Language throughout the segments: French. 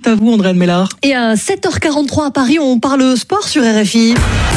à vous, Andréane Mélard. Et à 7h43 à Paris, on parle sport sur RFI.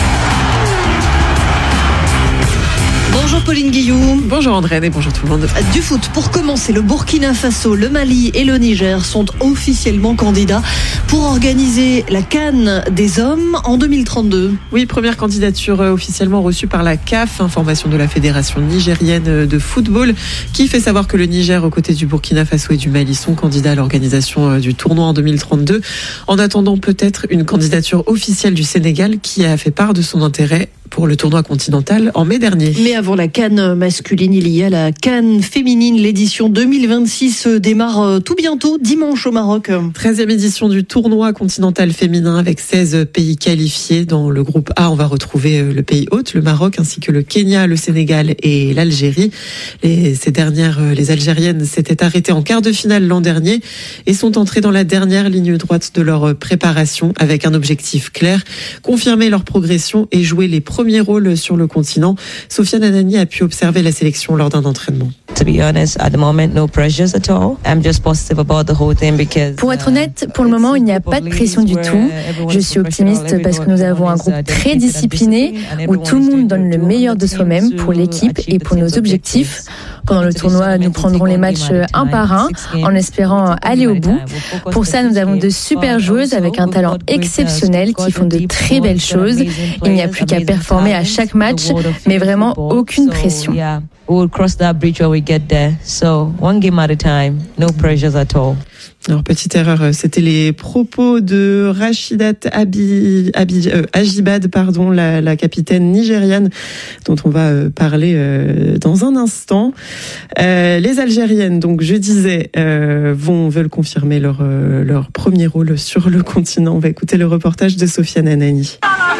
Bonjour Pauline Guillaume. Bonjour Andréane et bonjour tout le monde. Du foot, pour commencer, le Burkina Faso, le Mali et le Niger sont officiellement candidats pour organiser la CAN des hommes en 2032. Oui, première candidature officiellement reçue par la CAF, information de la Fédération nigérienne de football, qui fait savoir que le Niger, aux côtés du Burkina Faso et du Mali, sont candidats à l'organisation du tournoi en 2032. En attendant peut-être une candidature officielle du Sénégal, qui a fait part de son intérêt pour le tournoi continental en mai dernier. Mais avant la CAN masculine, il y a la CAN féminine. L'édition 2026 démarre tout bientôt, dimanche au Maroc. 13e édition du tournoi continental féminin avec 16 pays qualifiés. Dans le groupe A, on va retrouver le pays hôte, le Maroc, ainsi que le Kenya, le Sénégal et l'Algérie. Ces dernières, les Algériennes, s'étaient arrêtées en quart de finale l'an dernier et sont entrées dans la dernière ligne droite de leur préparation avec un objectif clair, confirmer leur progression et jouer les premiers rôles sur le continent. Sofiane Anani a pu observer la sélection lors d'un entraînement. Pour être honnête, pour le moment, il n'y a pas de pression du tout. Je suis optimiste parce que nous avons un groupe très discipliné où tout le monde donne le meilleur de soi-même pour l'équipe et pour nos objectifs. Pendant le tournoi, nous prendrons les matchs un par un en espérant aller au bout. Pour ça, nous avons de super joueuses avec un talent exceptionnel qui font de très belles choses. Il n'y a plus qu'à performer à chaque match, mais vraiment aucune pression. We'll cross that bridge when we get there. So, one game at a time, no pressures at all. Alors, petite erreur, c'était les propos de Rashidat Ajibade, la capitaine nigériane, dont on va parler dans un instant. Les Algériennes, donc je disais, veulent confirmer leur premier rôle sur le continent. On va écouter le reportage de Sofiane Anani.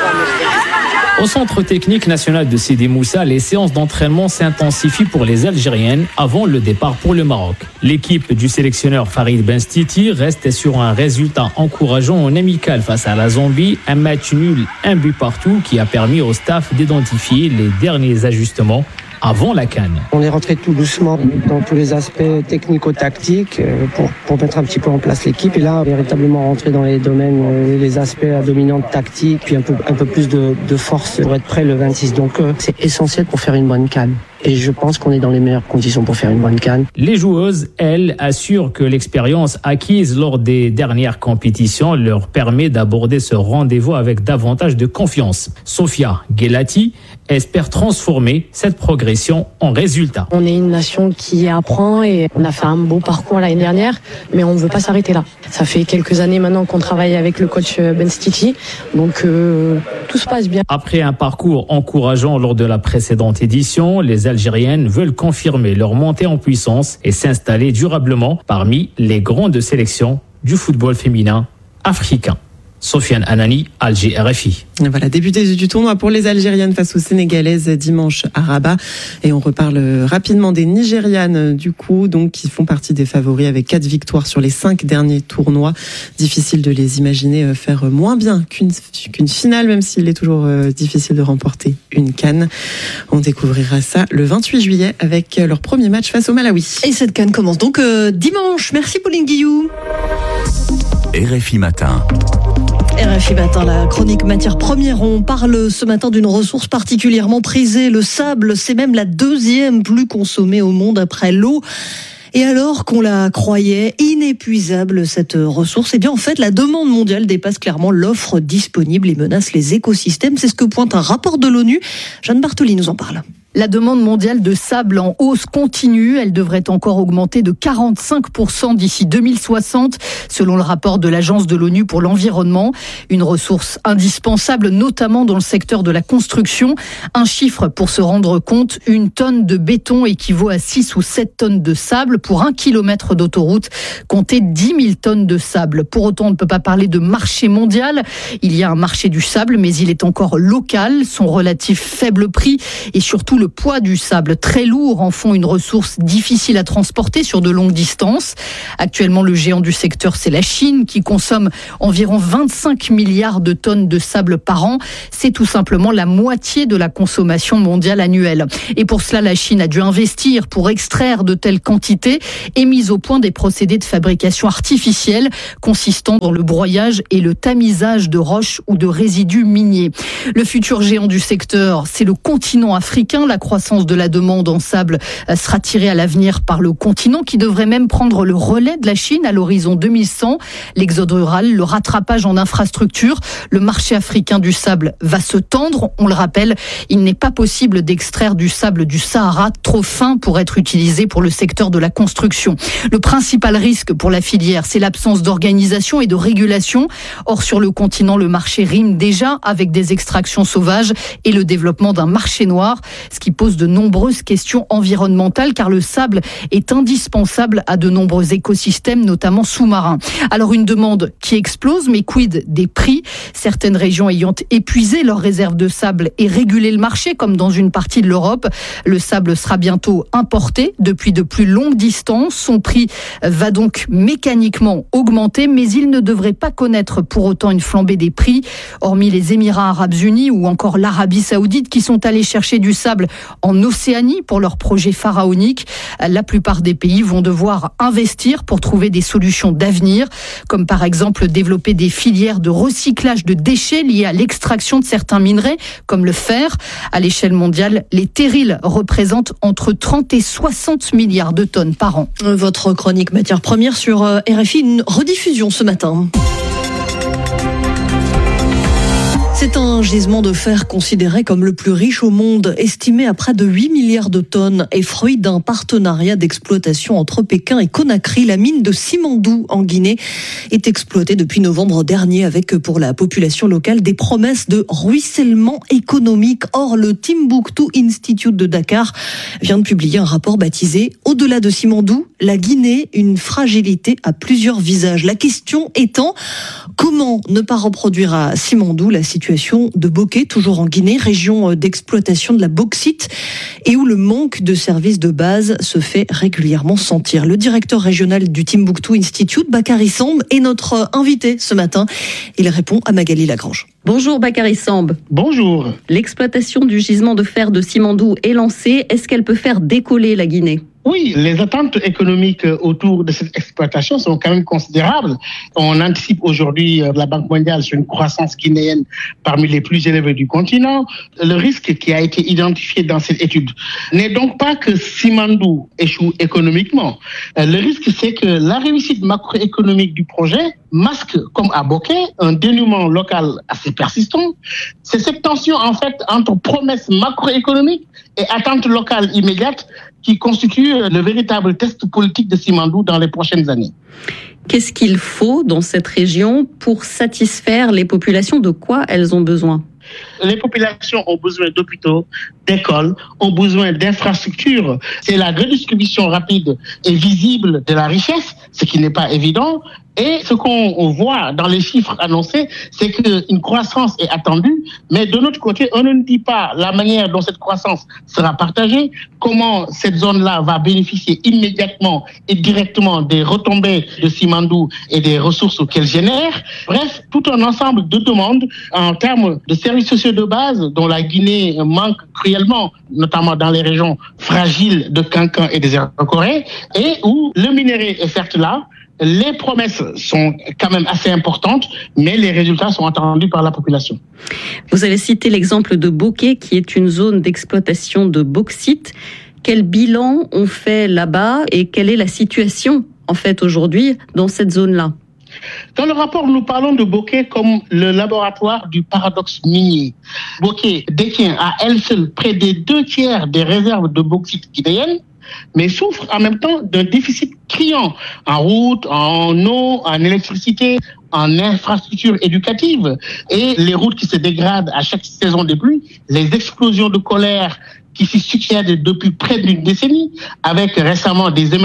Au centre technique national de Sidi Moussa, les séances d'entraînement s'intensifient pour les Algériennes avant le départ pour le Maroc. L'équipe du sélectionneur Farid Benstiti reste sur un résultat encourageant en amical face à la Zambie, un match nul, un but partout qui a permis au staff d'identifier les derniers ajustements avant la CAN. On est rentré tout doucement dans tous les aspects technico-tactiques pour mettre un petit peu en place l'équipe. Et là, véritablement rentrer dans les domaines, les aspects dominants tactiques, puis un peu plus de force pour être prêt le 26. Donc c'est essentiel pour faire une bonne CAN. Et je pense qu'on est dans les meilleures conditions pour faire une bonne CAN. Les joueuses, elles, assurent que l'expérience acquise lors des dernières compétitions leur permet d'aborder ce rendez-vous avec davantage de confiance. Sofia Gelati espère transformer cette progression en résultat. On est une nation qui apprend et on a fait un beau parcours l'année dernière, mais on ne veut pas s'arrêter là. Ça fait quelques années maintenant qu'on travaille avec le coach Benstiti, donc tout se passe bien. Après un parcours encourageant lors de la précédente édition, les Algériennes veulent confirmer leur montée en puissance et s'installer durablement parmi les grandes sélections du football féminin africain. Sofiane Anani, Alger, RFI. Voilà, début du tournoi pour les Algériennes face aux Sénégalaises dimanche à Rabat. Et on reparle rapidement des Nigérianes, du coup, donc, qui font partie des favoris avec 4 victoires sur les 5 derniers tournois. Difficile de les imaginer faire moins bien qu'une finale, même s'il est toujours difficile de remporter une CAN. On découvrira ça le 28 juillet avec leur premier match face au Malawi. Et cette CAN commence donc dimanche. Merci Pauline Guillaume. RFI Matin. RFI Matin, la chronique matière première. On parle ce matin d'une ressource particulièrement prisée. Le sable, c'est même la 2e plus consommée au monde après l'eau. Et alors qu'on la croyait inépuisable, cette ressource, eh bien en fait la demande mondiale dépasse clairement l'offre disponible et menace les écosystèmes. C'est ce que pointe un rapport de l'ONU. Jeanne Bartoli nous en parle. La demande mondiale de sable en hausse continue. Elle devrait encore augmenter de 45% d'ici 2060, selon le rapport de l'Agence de l'ONU pour l'environnement. Une ressource indispensable, notamment dans le secteur de la construction. Un chiffre pour se rendre compte, 1 tonne de béton équivaut à 6 ou 7 tonnes de sable. Pour 1 kilomètre d'autoroute, comptez 10 000 tonnes de sable. Pour autant, on ne peut pas parler de marché mondial. Il y a un marché du sable, mais il est encore local. Son relatif faible prix et surtout le poids du sable très lourd en font une ressource difficile à transporter sur de longues distances. Actuellement, le géant du secteur, c'est la Chine, qui consomme environ 25 milliards de tonnes de sable par an. C'est tout simplement la moitié de la consommation mondiale annuelle. Et pour cela, la Chine a dû investir pour extraire de telles quantités et mise au point des procédés de fabrication artificielle consistant dans le broyage et le tamisage de roches ou de résidus miniers. Le futur géant du secteur, c'est le continent africain. La croissance de la demande en sable sera tirée à l'avenir par le continent qui devrait même prendre le relais de la Chine à l'horizon 2100. L'exode rural, le rattrapage en infrastructure, le marché africain du sable va se tendre. On le rappelle, il n'est pas possible d'extraire du sable du Sahara trop fin pour être utilisé pour le secteur de la construction. Le principal risque pour la filière, c'est l'absence d'organisation et de régulation. Or, sur le continent, le marché rime déjà avec des extractions sauvages et le développement d'un marché noir, ce qui pose de nombreuses questions environnementales car le sable est indispensable à de nombreux écosystèmes, notamment sous-marins. Alors une demande qui explose, mais quid des prix ? Certaines régions ayant épuisé leurs réserves de sable et régulé le marché, comme dans une partie de l'Europe, le sable sera bientôt importé depuis de plus longues distances. Son prix va donc mécaniquement augmenter, mais il ne devrait pas connaître pour autant une flambée des prix, hormis les Émirats arabes unis ou encore l'Arabie saoudite qui sont allés chercher du sable en Océanie pour leur projet pharaonique. La plupart des pays vont devoir investir pour trouver des solutions d'avenir, comme par exemple développer des filières de recyclage de déchets liés à l'extraction de certains minerais, comme le fer. À l'échelle mondiale, les terrils représentent entre 30 et 60 milliards de tonnes par an. Votre chronique matières premières sur RFI, une rediffusion ce matin. C'est un gisement de fer considéré comme le plus riche au monde, estimé à près de 8 milliards de tonnes et fruit d'un partenariat d'exploitation entre Pékin et Conakry. La mine de Simandou en Guinée est exploitée depuis novembre dernier avec pour la population locale des promesses de ruissellement économique. Or, le Timbuktu Institute de Dakar vient de publier un rapport baptisé « Au-delà de Simandou, la Guinée, une fragilité à plusieurs visages ». La question étant, comment ne pas reproduire à Simandou la situation de Boké, toujours en Guinée, région d'exploitation de la bauxite et où le manque de services de base se fait régulièrement sentir. Le directeur régional du Timbuktu Institute, Bakary Samb, est notre invité ce matin. Il répond à Magali Lagrange. Bonjour Bakary Samb. Bonjour. L'exploitation du gisement de fer de Simandou est lancée. Est-ce qu'elle peut faire décoller la Guinée ? Oui, les attentes économiques autour de cette exploitation sont quand même considérables. On anticipe aujourd'hui la Banque mondiale sur une croissance guinéenne parmi les plus élevées du continent. Le risque qui a été identifié dans cette étude n'est donc pas que Simandou échoue économiquement. Le risque, c'est que la réussite macroéconomique du projet masque, comme à Boké, un dénuement local assez persistant. C'est cette tension, en fait, entre promesses macroéconomiques et attentes locales immédiates qui constitue le véritable test politique de Simandou dans les prochaines années. Qu'est-ce qu'il faut dans cette région pour satisfaire les populations? De quoi elles ont besoin? Les populations ont besoin d'hôpitaux, d'écoles, ont besoin d'infrastructures. C'est la redistribution rapide et visible de la richesse, ce qui n'est pas évident. Et ce qu'on voit dans les chiffres annoncés, c'est qu'une croissance est attendue, mais de notre côté, on ne dit pas la manière dont cette croissance sera partagée, comment cette zone-là va bénéficier immédiatement et directement des retombées de Simandou et des ressources qu'elle génère. Bref, tout un ensemble de demandes en termes de services sociaux de base dont la Guinée manque cruellement, notamment dans les régions fragiles de Kankan et des Corée, et où le minerai est certes là. Les promesses sont quand même assez importantes, mais les résultats sont attendus par la population. Vous avez cité l'exemple de Boké, qui est une zone d'exploitation de bauxite. Quel bilan on fait là-bas et quelle est la situation, en fait, aujourd'hui dans cette zone-là? Dans le rapport, nous parlons de Boké comme le laboratoire du paradoxe minier. Boké détient à elle seule près des 2/3 des réserves de bauxite guinéennes, mais souffre en même temps d'un déficit criant en route, en eau, en électricité, en infrastructures éducatives. Et les routes qui se dégradent à chaque saison des pluies, les explosions de colère qui s'y succèdent depuis près d'une décennie, avec récemment des émeutes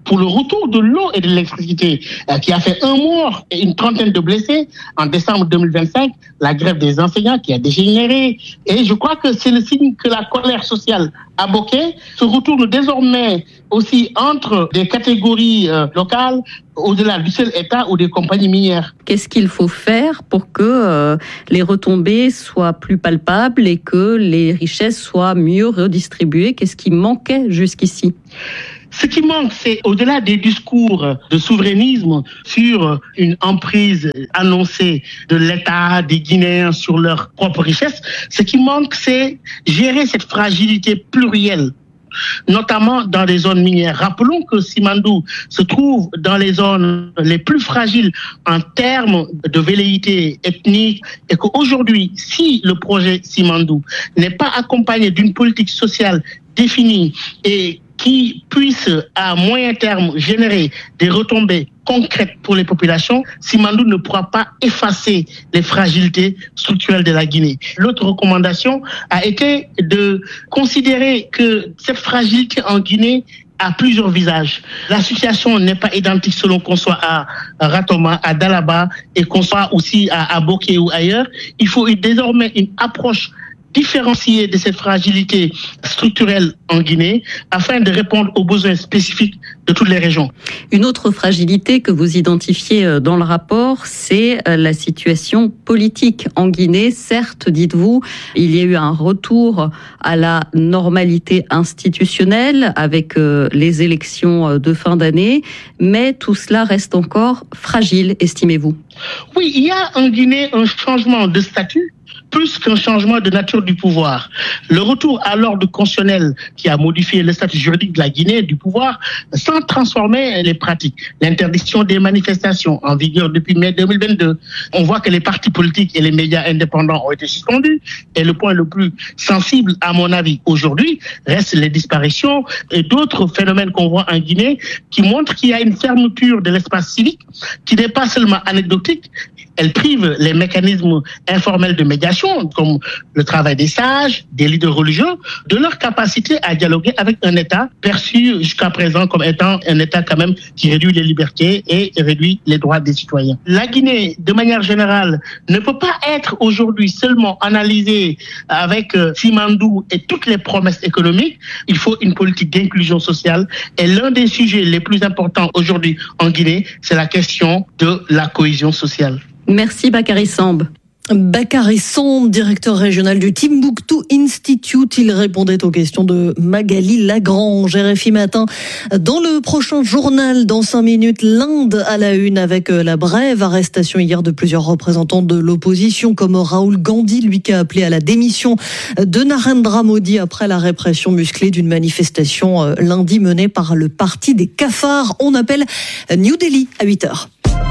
pour le retour de l'eau et de l'électricité, qui a fait 1 mort et une trentaine de blessés en décembre 2025, la grève des enseignants qui a dégénéré. Et je crois que c'est le signe que la colère sociale à Bokeh se retourne désormais aussi entre des catégories locales, au-delà du seul État ou des compagnies minières. Qu'est-ce qu'il faut faire pour que les retombées soient plus palpables et que les richesses soient mieux redistribuées? Qu'est-ce qui manquait jusqu'ici? Ce qui manque, c'est au-delà des discours de souverainisme sur une emprise annoncée de l'État, des Guinéens sur leurs propres richesses, ce qui manque, c'est gérer cette fragilité plurielle, notamment dans les zones minières. Rappelons que Simandou se trouve dans les zones les plus fragiles en termes de velléité ethnique et qu'aujourd'hui, si le projet Simandou n'est pas accompagné d'une politique sociale définie et qui puisse à moyen terme générer des retombées concrètes pour les populations, Simandou ne pourra pas effacer les fragilités structurelles de la Guinée. L'autre recommandation a été de considérer que cette fragilité en Guinée a plusieurs visages. La situation n'est pas identique selon qu'on soit à Ratoma, à Dalaba et qu'on soit aussi à Bokeh ou ailleurs. Il faut désormais une approche différencier de cette fragilité structurelle en Guinée afin de répondre aux besoins spécifiques de toutes les régions. Une autre fragilité que vous identifiez dans le rapport, c'est la situation politique en Guinée. Certes, dites-vous, il y a eu un retour à la normalité institutionnelle avec les élections de fin d'année, mais tout cela reste encore fragile, estimez-vous? Oui, il y a en Guinée un changement de statut plus qu'un changement de nature du pouvoir. Le retour à l'ordre constitutionnel qui a modifié le statut juridique de la Guinée du pouvoir sans transformer les pratiques. L'interdiction des manifestations en vigueur depuis mai 2022. On voit que les partis politiques et les médias indépendants ont été suspendus. Et le point le plus sensible, à mon avis, aujourd'hui, reste les disparitions et d'autres phénomènes qu'on voit en Guinée qui montrent qu'il y a une fermeture de l'espace civique qui n'est pas seulement anecdotique. Elle prive les mécanismes informels de médiation, comme le travail des sages, des leaders religieux, de leur capacité à dialoguer avec un État perçu jusqu'à présent comme étant un État quand même qui réduit les libertés et réduit les droits des citoyens. La Guinée, de manière générale, ne peut pas être aujourd'hui seulement analysée avec Simandou et toutes les promesses économiques. Il faut une politique d'inclusion sociale. Et l'un des sujets les plus importants aujourd'hui en Guinée, c'est la question de la cohésion sociale. Merci Bakary Samb. Bakary Samb, directeur régional du Timbuktu Institute, il répondait aux questions de Magali Lagrange. RFI Matin, dans le prochain journal, dans 5 minutes, l'Inde à la une avec la brève arrestation hier de plusieurs représentants de l'opposition, comme Rahul Gandhi, lui qui a appelé à la démission de Narendra Modi après la répression musclée d'une manifestation lundi menée par le parti des cafards. On appelle New Delhi à 8h.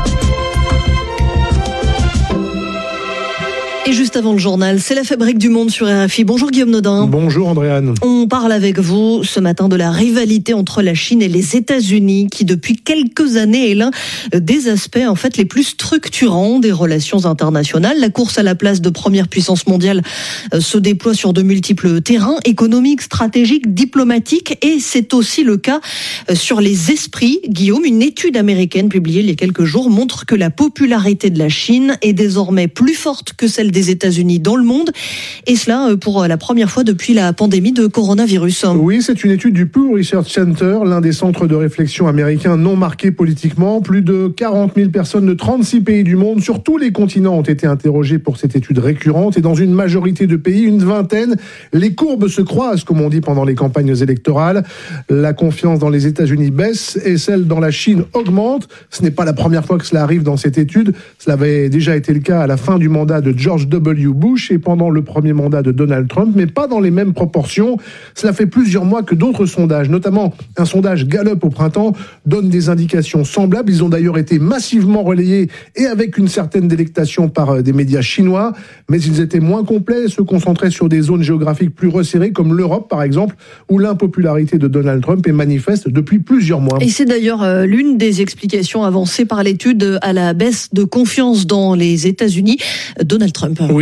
Et juste avant le journal, c'est la Fabrique du Monde sur RFI. Bonjour Guillaume Nodin. Bonjour Andréane. On parle avec vous ce matin de la rivalité entre la Chine et les États-Unis qui depuis quelques années est l'un des aspects en fait les plus structurants des relations internationales. La course à la place de première puissance mondiale se déploie sur de multiples terrains économiques, stratégiques, diplomatiques et c'est aussi le cas sur les esprits. Guillaume, une étude américaine publiée il y a quelques jours montre que la popularité de la Chine est désormais plus forte que celle des États-Unis dans le monde, et cela pour la première fois depuis la pandémie de coronavirus. Oui, c'est une étude du Pew Research Center, l'un des centres de réflexion américains non marqués politiquement. Plus de 40 000 personnes de 36 pays du monde, sur tous les continents, ont été interrogées pour cette étude récurrente, et dans une majorité de pays, une vingtaine, les courbes se croisent, comme on dit pendant les campagnes électorales. La confiance dans les États-Unis baisse et celle dans la Chine augmente. Ce n'est pas la première fois que cela arrive dans cette étude. Cela avait déjà été le cas à la fin du mandat de George W. Bush et pendant le premier mandat de Donald Trump, mais pas dans les mêmes proportions. Cela fait plusieurs mois que d'autres sondages, notamment un sondage Gallup au printemps, donnent des indications semblables. Ils ont d'ailleurs été massivement relayés et avec une certaine délectation par des médias chinois, mais ils étaient moins complets et se concentraient sur des zones géographiques plus resserrées, comme l'Europe par exemple, où l'impopularité de Donald Trump est manifeste depuis plusieurs mois. Et c'est d'ailleurs l'une des explications avancées par l'étude à la baisse de confiance dans les États-Unis. Donald Trump. Oui,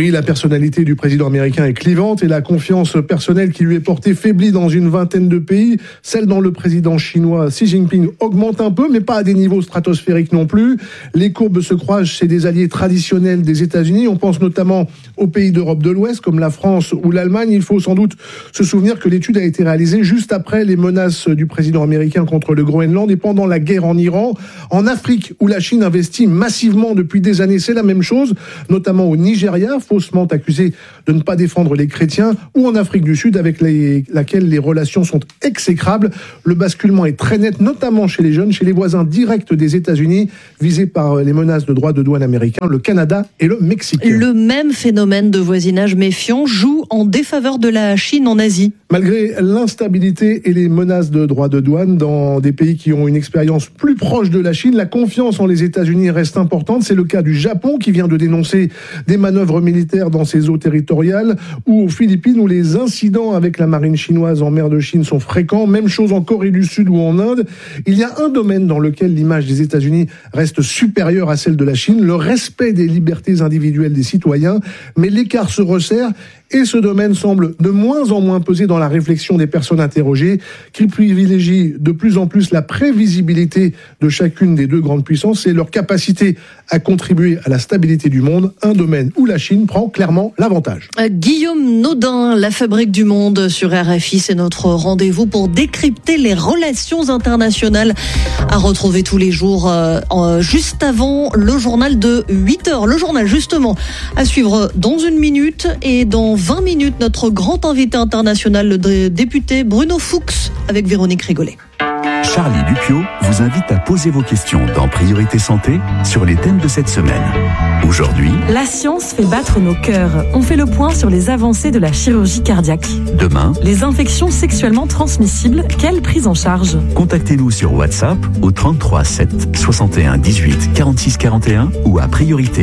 Oui, la personnalité du président américain est clivante et la confiance personnelle qui lui est portée faiblit dans une vingtaine de pays. Celle dans le président chinois Xi Jinping augmente un peu, mais pas à des niveaux stratosphériques non plus. Les courbes se croisent chez des alliés traditionnels des États-Unis. On pense notamment aux pays d'Europe de l'Ouest, comme la France ou l'Allemagne. Il faut sans doute se souvenir que l'étude a été réalisée juste après les menaces du président américain contre le Groenland et pendant la guerre en Iran. En Afrique, où la Chine investit massivement depuis des années, c'est la même chose, notamment au Nigeria, faussement accusé de ne pas défendre les chrétiens, ou en Afrique du Sud, avec laquelle les relations sont exécrables. Le basculement est très net, notamment chez les jeunes, chez les voisins directs des États-Unis, visés par les menaces de droits de douane américains, le Canada et le Mexique. Le même phénomène de voisinage méfiant joue en défaveur de la Chine en Asie. Malgré l'instabilité et les menaces de droits de douane dans des pays qui ont une expérience plus proche de la Chine, la confiance en les États-Unis reste importante. C'est le cas du Japon qui vient de dénoncer des manœuvres militaires dans ses eaux territoriales, ou aux Philippines où les incidents avec la marine chinoise en mer de Chine sont fréquents. Même chose en Corée du Sud ou en Inde. Il y a un domaine dans lequel l'image des États-Unis reste supérieure à celle de la Chine, le respect des libertés individuelles des citoyens. Mais l'écart se resserre et ce domaine semble de moins en moins peser dans la réflexion des personnes interrogées, qui privilégient de plus en plus la prévisibilité de chacune des deux grandes puissances et leur capacité à contribuer à la stabilité du monde, un domaine où la Chine prend clairement l'avantage. Guillaume Naudin, La Fabrique du Monde sur RFI, c'est notre rendez-vous pour décrypter les relations internationales à retrouver tous les jours juste avant le journal de 8h. Le journal justement à suivre dans une minute, et dans 20 minutes, notre grand invité international, le député Bruno Fuchs, avec Véronique Rigolet. Charlie Dupio vous invite à poser vos questions dans Priorité Santé sur les thèmes de cette semaine. Aujourd'hui, la science fait battre nos cœurs. On fait le point sur les avancées de la chirurgie cardiaque. Demain, les infections sexuellement transmissibles, quelle prise en charge? Contactez-nous sur WhatsApp au 33 7 61 18 46 41 ou à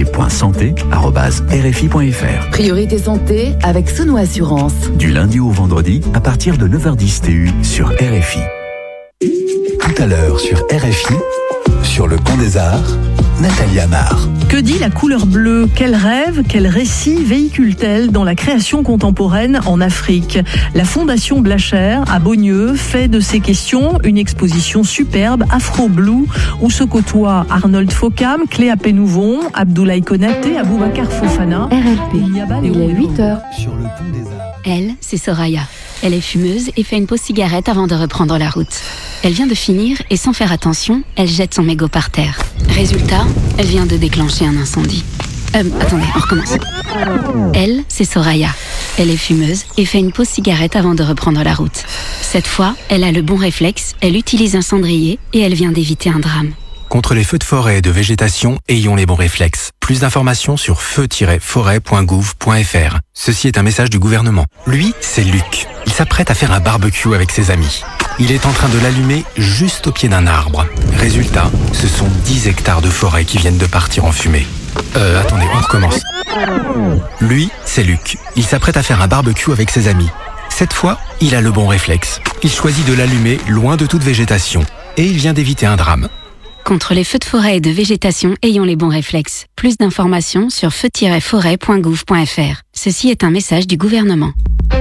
priorité.santé@rfi.fr. Priorité Santé avec Sono Assurance. Du lundi au vendredi à partir de 9h10 TU sur RFI. Tout à l'heure sur RFI, sur le Pont des Arts, Nathalie Amar. Que dit la couleur bleue? Quel rêve, quel récit véhicule-t-elle dans la création contemporaine en Afrique? La Fondation Blacher à Beaunieu fait de ces questions une exposition superbe, Afro Blue, où se côtoient Arnold Fokam, Cléa Pénouvon, Abdoulaye Konaté, Aboubacar Fofana. RLP, il est 8h. Sur le Pont des Arts. Elle, c'est Soraya. Elle est fumeuse et fait une pause cigarette avant de reprendre la route. Elle vient de finir et sans faire attention, elle jette son mégot par terre. Résultat, elle vient de déclencher un incendie. Attendez, on recommence. Elle, c'est Soraya. Elle est fumeuse et fait une pause cigarette avant de reprendre la route. Cette fois, elle a le bon réflexe, elle utilise un cendrier et elle vient d'éviter un drame. Contre les feux de forêt et de végétation, ayons les bons réflexes. Plus d'informations sur feu-forêt.gouv.fr. Ceci est un message du gouvernement. Lui, c'est Luc. Il s'apprête à faire un barbecue avec ses amis. Il est en train de l'allumer juste au pied d'un arbre. Résultat, ce sont 10 hectares de forêt qui viennent de partir en fumée. Attendez, on recommence. Lui, c'est Luc. Il s'apprête à faire un barbecue avec ses amis. Cette fois, il a le bon réflexe. Il choisit de l'allumer loin de toute végétation. Et il vient d'éviter un drame. Contre les feux de forêt et de végétation, ayons les bons réflexes. Plus d'informations sur feu-forêt.gouv.fr. Ceci est un message du gouvernement.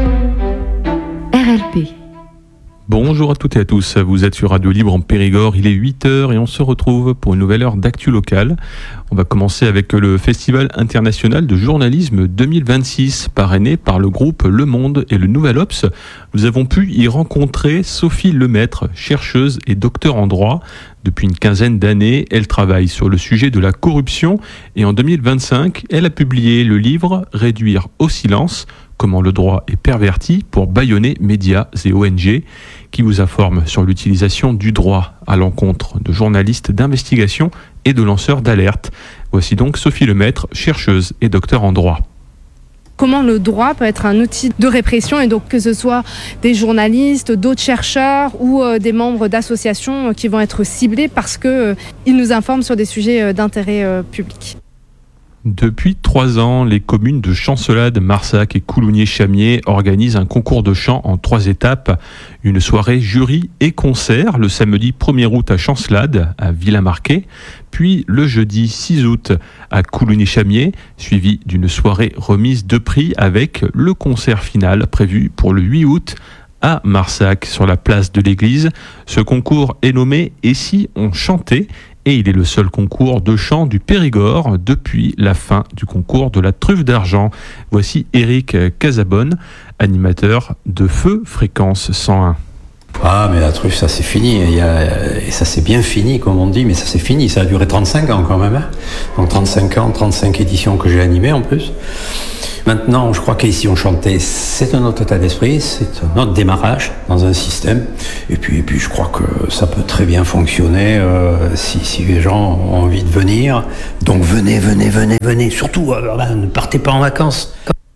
RLP. Bonjour à toutes et à tous, vous êtes sur Radio Libre en Périgord, il est 8h et on se retrouve pour une nouvelle heure d'actu locale. On va commencer avec le Festival international de journalisme 2026, parrainé par le groupe Le Monde et le Nouvel Obs. Nous avons pu y rencontrer Sophie Lemaître, chercheuse et docteur en droit. Depuis une quinzaine d'années, elle travaille sur le sujet de la corruption et en 2025, elle a publié le livre « Réduire au silence », comment le droit est perverti pour bâillonner médias et ONG, qui vous informe sur l'utilisation du droit à l'encontre de journalistes d'investigation et de lanceurs d'alerte. Voici donc Sophie Lemaître, chercheuse et docteur en droit. Comment le droit peut être un outil de répression, et donc que ce soit des journalistes, d'autres chercheurs ou des membres d'associations qui vont être ciblés parce qu'ils nous informent sur des sujets d'intérêt public. Depuis 3 ans, les communes de Chancelade, Marsac et Coulounier-Chamiers organisent un concours de chant en 3 étapes. Une soirée jury et concert le samedi 1er août à Chancelade, à Villamarquet, puis le jeudi 6 août à Coulounier-Chamiers, suivi d'une soirée remise de prix avec le concert final prévu pour le 8 août à Marsac, sur la place de l'église. Ce concours est nommé « Et si on chantait ?» et il est le seul concours de chant du Périgord depuis la fin du concours de la truffe d'argent. Voici Eric Casabonne, animateur de Feu Fréquence 101. Ah, mais la truffe, ça c'est fini. Et ça c'est bien fini, comme on dit, mais ça c'est fini. Ça a duré 35 ans quand même. Hein. Donc 35 ans, 35 éditions que j'ai animées en plus. Maintenant, je crois qu'ici on chantait, c'est un autre état d'esprit, c'est un autre démarrage dans un système. Et puis je crois que ça peut très bien fonctionner si les gens ont envie de venir. Donc venez. Surtout, ne partez pas en vacances.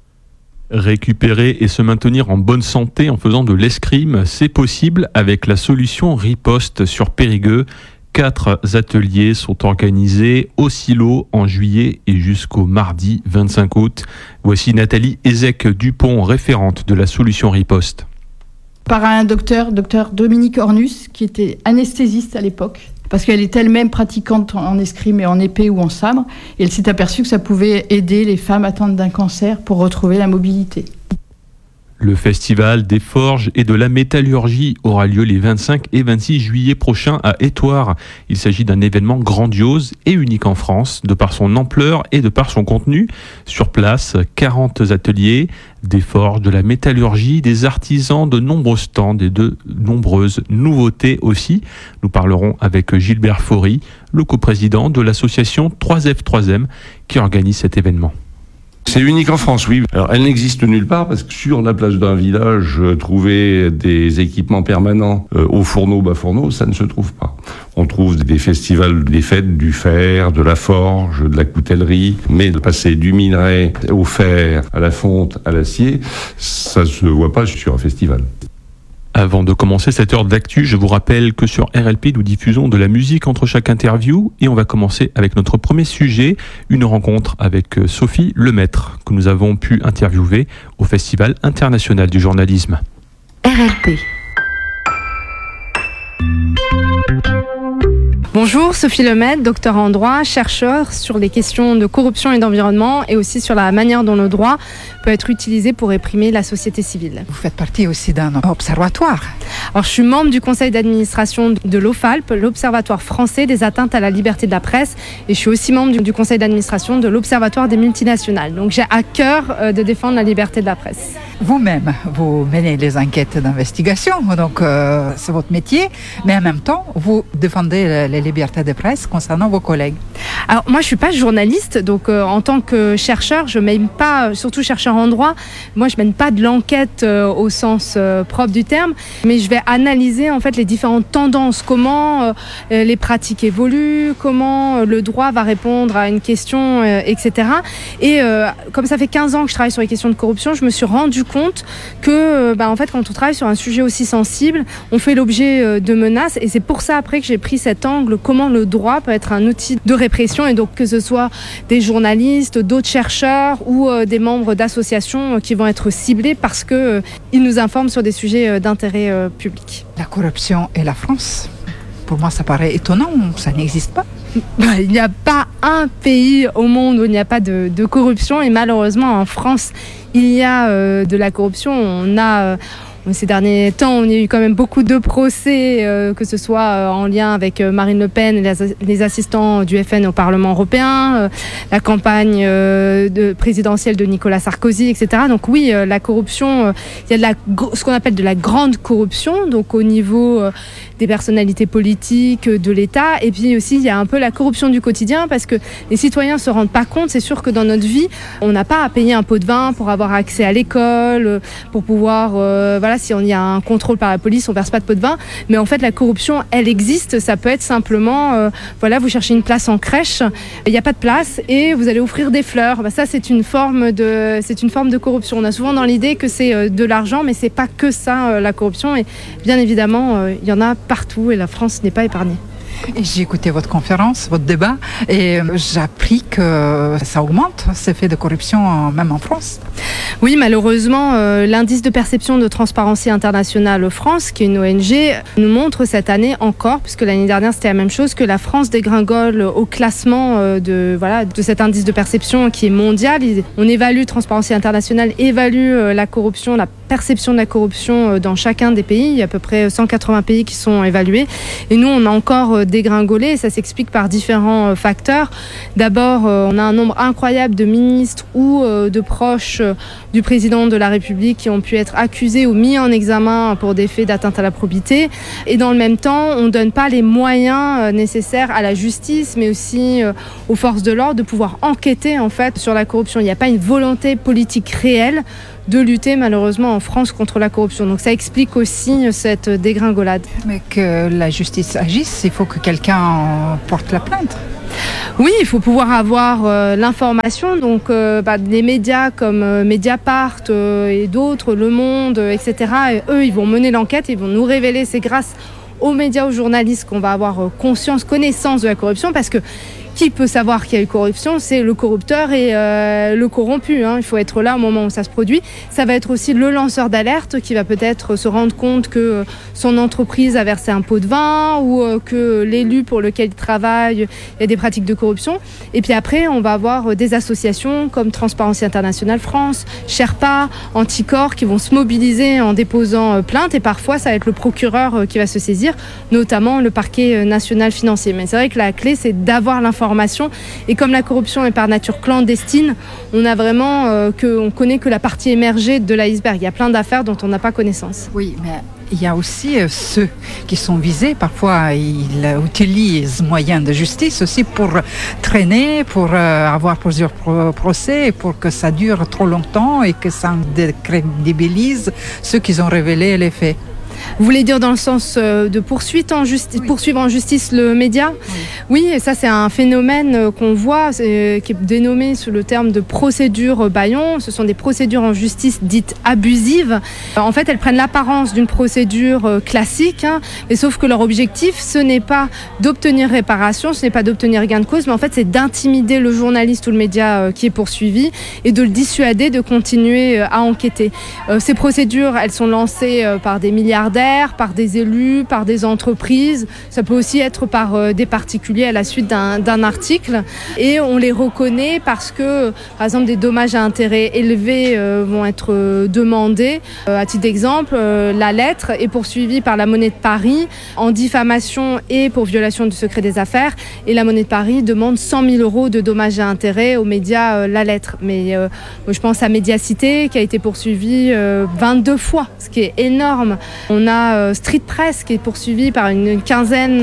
Récupérer et se maintenir en bonne santé en faisant de l'escrime, c'est possible avec la solution Riposte sur Périgueux. 4 ateliers sont organisés au silo en juillet et jusqu'au mardi 25 août. Voici Nathalie Ezek-Dupont, référente de la solution Riposte. Par un docteur Dominique Ornus, qui était anesthésiste à l'époque, parce qu'elle est elle-même pratiquante en escrime et en épée ou en sabre, et elle s'est aperçue que ça pouvait aider les femmes atteintes d'un cancer pour retrouver la mobilité. Le festival des forges et de la métallurgie aura lieu les 25 et 26 juillet prochains à Étoile. Il s'agit d'un événement grandiose et unique en France, de par son ampleur et de par son contenu. Sur place, 40 ateliers, des forges, de la métallurgie, des artisans, de nombreux stands et de nombreuses nouveautés aussi. Nous parlerons avec Gilbert Faury, le coprésident de l'association 3F3M qui organise cet événement. C'est unique en France, oui. Alors, elle n'existe nulle part parce que sur la place d'un village, trouver des équipements permanents au fourneau, bas fourneau, ça ne se trouve pas. On trouve des festivals, des fêtes du fer, de la forge, de la coutellerie, mais de passer du minerai au fer, à la fonte, à l'acier, ça ne se voit pas sur un festival. Avant de commencer cette heure d'actu, je vous rappelle que sur RLP, nous diffusons de la musique entre chaque interview et on va commencer avec notre premier sujet, une rencontre avec Sophie Lemaître que nous avons pu interviewer au Festival international du journalisme. RLP. Bonjour, Sophie Lemaître, docteur en droit, chercheur sur les questions de corruption et d'environnement et aussi sur la manière dont le droit peut être utilisé pour réprimer la société civile. Vous faites partie aussi d'un observatoire. Alors, je suis membre du conseil d'administration de l'OFALP, l'Observatoire français des atteintes à la liberté de la presse, et je suis aussi membre du conseil d'administration de l'Observatoire des multinationales. Donc j'ai à cœur de défendre la liberté de la presse. Vous-même, vous menez les enquêtes d'investigation, donc c'est votre métier, mais en même temps, vous défendez les libertés de presse concernant vos collègues. Alors moi, je suis pas journaliste, donc en tant que chercheur, je mène pas, surtout chercheur en droit, moi je mène pas de l'enquête au sens propre du terme, mais je vais analyser en fait les différentes tendances, comment les pratiques évoluent, comment le droit va répondre à une question, etc. Et comme ça fait 15 ans que je travaille sur les questions de corruption, je me suis rendu compte que en fait, quand on travaille sur un sujet aussi sensible, on fait l'objet de menaces, et c'est pour ça après que j'ai pris cet angle, comment le droit peut être un outil de répression, et donc que ce soit des journalistes, d'autres chercheurs ou des membres d'associations qui vont être ciblés parce que ils nous informent sur des sujets d'intérêt public. La corruption et la France, pour moi ça paraît étonnant, ça n'existe pas. Il n'y a pas un pays au monde où il n'y a pas de corruption, et malheureusement en France il y a de la corruption. Ces derniers temps, on a eu quand même beaucoup de procès, que ce soit en lien avec Marine Le Pen et les assistants du FN au Parlement européen, la campagne présidentielle de Nicolas Sarkozy, etc. Donc oui, la corruption, il y a ce qu'on appelle de la grande corruption, donc au niveau des personnalités politiques, de l'État, et puis aussi il y a un peu la corruption du quotidien, parce que les citoyens ne se rendent pas compte. C'est sûr que dans notre vie, on n'a pas à payer un pot de vin pour avoir accès à l'école, pour pouvoir... si il y a un contrôle par la police, on verse pas de pot de vin, mais en fait la corruption, elle existe. Ça peut être simplement, vous cherchez une place en crèche, il n'y a pas de place et vous allez offrir des fleurs. Ça c'est une forme de corruption. On a souvent dans l'idée que c'est de l'argent, mais c'est pas que ça la corruption, et bien évidemment il y en a partout et la France n'est pas épargnée. J'ai écouté votre conférence, votre débat, et j'ai appris que ça augmente, ces faits de corruption, même en France. Oui, malheureusement, l'indice de perception de Transparency International France, qui est une ONG, nous montre cette année encore, puisque l'année dernière c'était la même chose, que la France dégringole au classement de cet indice de perception qui est mondial. On évalue, Transparency International évalue la corruption, la perception de la corruption dans chacun des pays. Il y a à peu près 180 pays qui sont évalués. Et nous, on a encore dégringolé, et ça s'explique par différents facteurs. D'abord, on a un nombre incroyable de ministres ou de proches du président de la République qui ont pu être accusés ou mis en examen pour des faits d'atteinte à la probité. Et dans le même temps, on ne donne pas les moyens nécessaires à la justice, mais aussi aux forces de l'ordre de pouvoir enquêter en fait sur la corruption. Il n'y a pas une volonté politique réelle de lutter malheureusement en France contre la corruption. Donc ça explique aussi cette dégringolade. Mais que la justice agisse, il faut que quelqu'un porte la plainte. Oui, il faut pouvoir avoir l'information. Donc les médias comme Mediapart et d'autres, Le Monde, etc., eux, ils vont mener l'enquête, ils vont nous révéler. C'est grâce aux médias, aux journalistes qu'on va avoir connaissance de la corruption, parce que qui peut savoir qu'il y a eu corruption? C'est le corrupteur et le corrompu. Il faut être là au moment où ça se produit. Ça va être aussi le lanceur d'alerte qui va peut-être se rendre compte que son entreprise a versé un pot de vin ou que l'élu pour lequel il travaille, il y a des pratiques de corruption. Et puis après, on va avoir des associations comme Transparency International France, Sherpa, Anticorps qui vont se mobiliser en déposant plainte. Et parfois, ça va être le procureur qui va se saisir, notamment le parquet national financier. Mais c'est vrai que la clé, c'est d'avoir l'information. Et comme la corruption est par nature clandestine, on a vraiment on connaît que la partie émergée de l'iceberg. Il y a plein d'affaires dont on n'a pas connaissance. Oui, mais il y a aussi ceux qui sont visés. Parfois, ils utilisent moyens de justice aussi pour traîner, pour avoir plusieurs procès, pour que ça dure trop longtemps et que ça décrédibilise ceux qui ont révélé les faits. Vous voulez dire dans le sens de poursuivre en justice le média? Oui, et ça c'est un phénomène qu'on voit, qui est dénommé sous le terme de procédure bâillon. Ce sont des procédures en justice dites abusives. En fait, elles prennent l'apparence d'une procédure classique, mais sauf que leur objectif, ce n'est pas d'obtenir réparation, ce n'est pas d'obtenir gain de cause, mais en fait c'est d'intimider le journaliste ou le média qui est poursuivi et de le dissuader de continuer à enquêter. Ces procédures, elles sont lancées par des milliardaires, par des élus, par des entreprises. Ça peut aussi être par des particuliers à la suite d'un article. Et on les reconnaît parce que, par exemple, des dommages à intérêt élevés vont être demandés. À titre d'exemple, la lettre est poursuivie par la Monnaie de Paris en diffamation et pour violation du secret des affaires. Et la Monnaie de Paris demande 100 000 € de dommages à intérêt aux médias La Lettre. Mais je pense à Mediacité qui a été poursuivie 22 fois, ce qui est énorme. On a Street Press qui est poursuivi par une quinzaine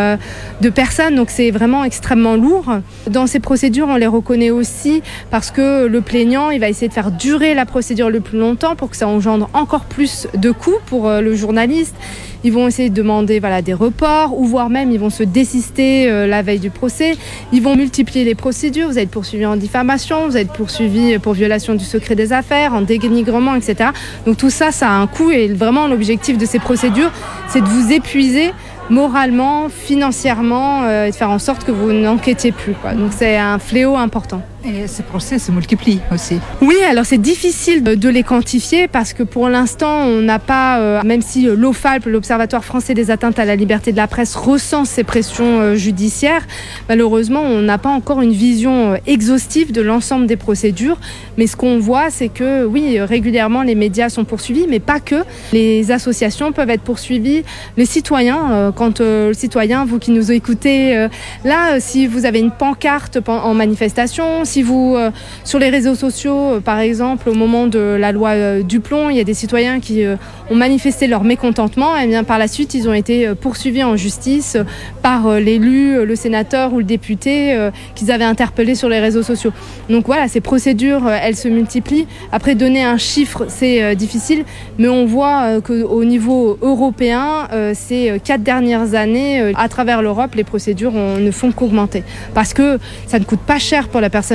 de personnes, donc c'est vraiment extrêmement lourd. Dans ces procédures, on les reconnaît aussi parce que le plaignant, il va essayer de faire durer la procédure le plus longtemps pour que ça engendre encore plus de coûts pour le journaliste. Ils vont essayer de demander des reports ou voire même ils vont se désister la veille du procès. Ils vont multiplier les procédures. Vous allez être poursuivi en diffamation, vous allez être poursuivi pour violation du secret des affaires, en dénigrement, etc. Donc tout ça, ça a un coût et vraiment l'objectif de ces procédures, c'est de vous épuiser moralement, financièrement et de faire en sorte que vous n'enquêtiez plus. Donc c'est un fléau important. Et ces procès se multiplient aussi. Oui, alors c'est difficile de les quantifier parce que pour l'instant, on n'a pas, même si l'OFALP, l'Observatoire français des atteintes à la liberté de la presse, recense ces pressions judiciaires, malheureusement, on n'a pas encore une vision exhaustive de l'ensemble des procédures. Mais ce qu'on voit, c'est que oui, régulièrement, les médias sont poursuivis, mais pas que. Les associations peuvent être poursuivies, les citoyens, quand le citoyen, vous qui nous écoutez, là, si vous avez une pancarte en manifestation, si vous, sur les réseaux sociaux, par exemple, au moment de la loi Duplon, il y a des citoyens qui ont manifesté leur mécontentement, et bien par la suite, ils ont été poursuivis en justice par l'élu, le sénateur ou le député qu'ils avaient interpellé sur les réseaux sociaux. Donc voilà, ces procédures, elles se multiplient. Après, donner un chiffre, c'est difficile, mais on voit qu'au niveau européen, ces 4 dernières années, à travers l'Europe, les procédures ne font qu'augmenter. Parce que ça ne coûte pas cher pour la personne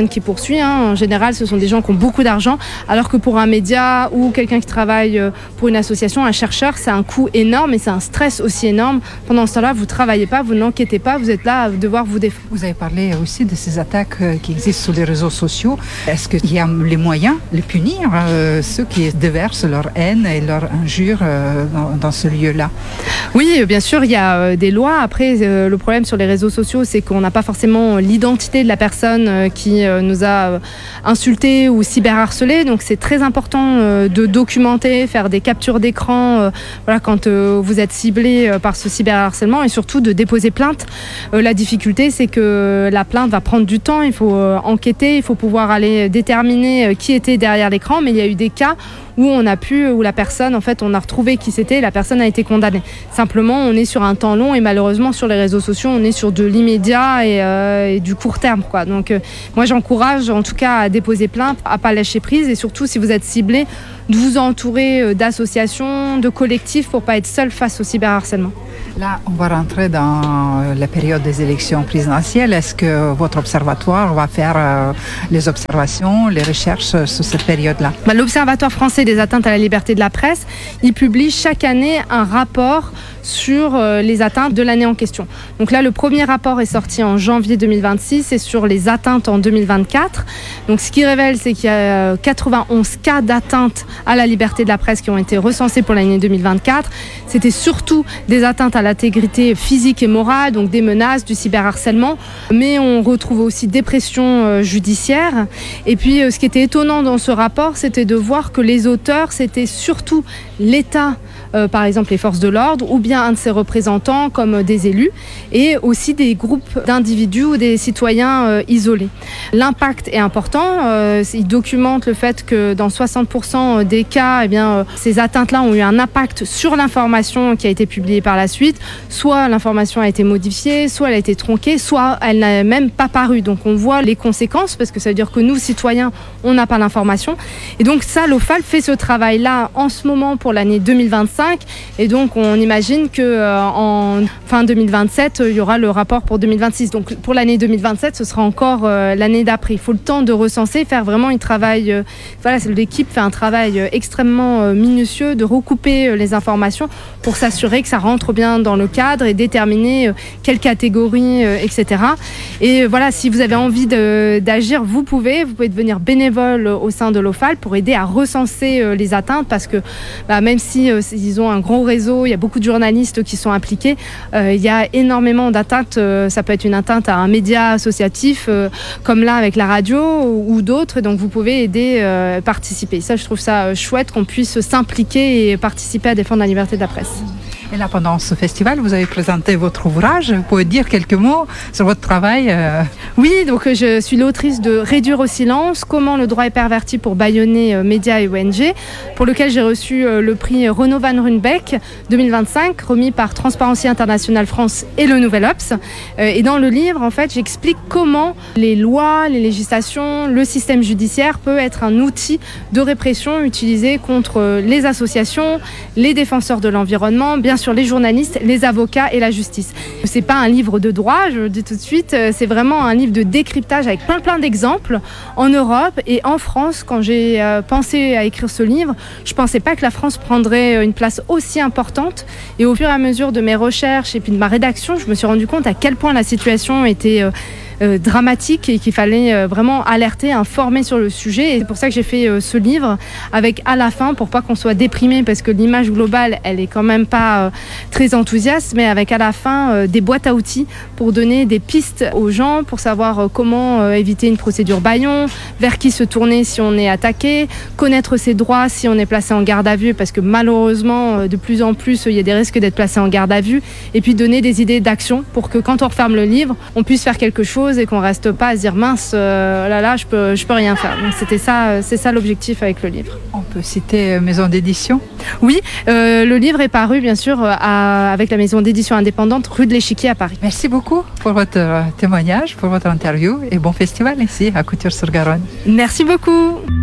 qui poursuit. En général, ce sont des gens qui ont beaucoup d'argent, alors que pour un média ou quelqu'un qui travaille pour une association, un chercheur, c'est un coût énorme et c'est un stress aussi énorme. Pendant ce temps-là, vous ne travaillez pas, vous n'enquêtez pas, vous êtes là à devoir vous défendre. Vous avez parlé aussi de ces attaques qui existent sur les réseaux sociaux. Est-ce qu'il y a les moyens de punir ceux qui déversent leur haine et leur injure dans ce lieu-là? Oui, bien sûr, il y a des lois. Après, le problème sur les réseaux sociaux, c'est qu'on n'a pas forcément l'identité de la personne qui nous a insulté ou cyberharcelé. Donc, c'est très important de documenter, faire des captures d'écran quand vous êtes ciblé par ce cyberharcèlement et surtout de déposer plainte. La difficulté, c'est que la plainte va prendre du temps. Il faut enquêter, il faut pouvoir aller déterminer qui était derrière l'écran. Mais il y a eu des cas où la personne, en fait, on a retrouvé qui c'était et la personne a été condamnée. Simplement, on est sur un temps long et malheureusement, sur les réseaux sociaux, on est sur de l'immédiat et du court terme, quoi. Donc, moi, j'encourage, en tout cas, à déposer plainte, à pas lâcher prise et surtout, si vous êtes ciblé, de vous entourer d'associations, de collectifs pour pas être seul face au cyberharcèlement. Là, on va rentrer dans la période des élections présidentielles. Est-ce que votre observatoire va faire les observations, les recherches sur cette période-là? L'Observatoire français des atteintes à la liberté de la presse, il publie chaque année un rapport sur les atteintes de l'année en question. Donc là, le premier rapport est sorti en janvier 2026 et sur les atteintes en 2024. Donc ce qui révèle, c'est qu'il y a 91 cas d'atteintes à la liberté de la presse qui ont été recensés pour l'année 2024. C'était surtout des atteintes à l'intégrité physique et morale, donc des menaces, du cyberharcèlement, mais on retrouve aussi des pressions judiciaires. Et puis ce qui était étonnant dans ce rapport, c'était de voir que les auteurs, c'était surtout l'État, par exemple les forces de l'ordre, ou bien un de ses représentants comme des élus, et aussi des groupes d'individus ou des citoyens isolés. L'impact est important, il documente le fait que dans 60% des cas, ces atteintes-là ont eu un impact sur l'information qui a été publiée par la suite, soit l'information a été modifiée, soit elle a été tronquée, soit elle n'a même pas paru. Donc on voit les conséquences, parce que ça veut dire que nous, citoyens, on n'a pas l'information. Et donc ça, l'OFAL fait ce travail-là en ce moment pour l'année 2025, et donc on imagine qu'en fin 2027, il y aura le rapport pour 2026. Donc pour l'année 2027, ce sera encore l'année d'après. Il faut le temps de recenser, faire vraiment un travail. L'équipe fait un travail extrêmement minutieux de recouper les informations pour s'assurer que ça rentre bien dans le cadre et déterminer quelle catégorie, etc. Et voilà, si vous avez envie d'agir, vous pouvez devenir bénévole au sein de l'OFAL pour aider à recenser les atteintes, parce que même si ils ont un gros réseau, il y a beaucoup de journalistes qui sont impliqués, il y a énormément d'atteintes. Ça peut être une atteinte à un média associatif, comme là avec la radio ou d'autres, donc vous pouvez aider, participer. Ça, je trouve ça chouette qu'on puisse s'impliquer et participer à défendre la liberté de la presse. Et là, pendant ce festival, vous avez présenté votre ouvrage. Vous pouvez dire quelques mots sur votre travail? Oui, donc je suis l'autrice de Réduire au silence, comment le droit est perverti pour bâillonner médias et ONG, pour lequel j'ai reçu le prix Renaud Van Runebeck 2025, remis par Transparency International France et le Nouvel Obs. Et dans le livre, en fait, j'explique comment les lois, les législations, le système judiciaire peut être un outil de répression utilisé contre les associations, les défenseurs de l'environnement, bien sûr les journalistes, les avocats et la justice. C'est pas un livre de droit, je le dis tout de suite, c'est vraiment un livre de décryptage avec plein d'exemples en Europe et en France. Quand j'ai pensé à écrire ce livre, je pensais pas que la France prendrait une place aussi importante, et au fur et à mesure de mes recherches et puis de ma rédaction, je me suis rendu compte à quel point la situation était dramatique et qu'il fallait vraiment alerter, informer sur le sujet. Et c'est pour ça que j'ai fait ce livre avec à la fin, pour pas qu'on soit déprimé, parce que l'image globale, elle est quand même pas très enthousiaste, mais avec à la fin des boîtes à outils pour donner des pistes aux gens pour savoir comment éviter une procédure bâillon, vers qui se tourner si on est attaqué, connaître ses droits si on est placé en garde à vue, parce que malheureusement de plus en plus il y a des risques d'être placé en garde à vue, et puis donner des idées d'action pour que quand on referme le livre, on puisse faire quelque chose et qu'on reste pas à se dire mince, là je peux rien faire. Donc c'est ça l'objectif avec le livre. On peut citer maison d'édition? Oui, le livre est paru bien sûr avec la maison d'édition indépendante rue de l'Échiquier à Paris. Merci beaucoup pour votre témoignage, pour votre interview, et bon festival ici à Couture-sur-Garonne. Merci beaucoup.